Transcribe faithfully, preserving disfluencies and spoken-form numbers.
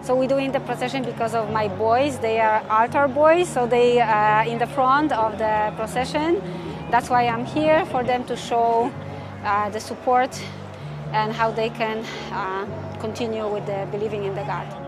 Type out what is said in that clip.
So we're doing the procession because of my boys. They are altar boys, so they are in the front of the procession. That's why I'm here, for them to show uh, the support and how they can uh, continue with the believing in the God.